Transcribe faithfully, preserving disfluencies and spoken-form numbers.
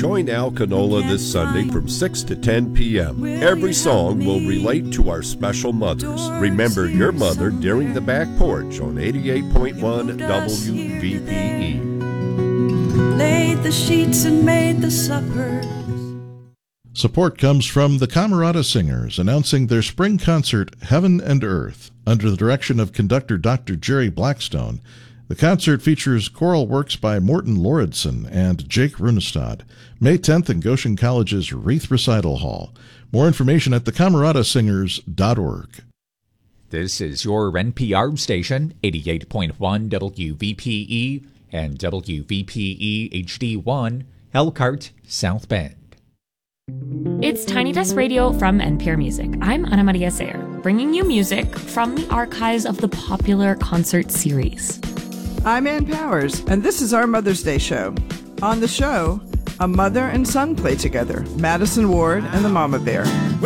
Join Al Canola this Sunday from six to ten p.m. Every song will relate to our special mothers. Remember your mother during the back porch on eighty-eight point one W V P E. Laid the sheets and made the supper. Support comes from the Camerata Singers announcing their spring concert, Heaven and Earth, under the direction of conductor Doctor Jerry Blackstone. The concert features choral works by Morton Lauridsen and Jake Runestad. May tenth in Goshen College's Wreath Recital Hall. More information at the camerata singers dot org. This is your N P R station, eighty-eight point one W V P E and W V P E H D one, Elkhart, South Bend. It's Tiny Desk Radio from N P R Music. I'm Ana Maria Sayer, bringing you music from the archives of the popular concert series. I'm Ann Powers, and this is our Mother's Day show. On the show, a mother and son play together, Madison Ward and the Mama Bear.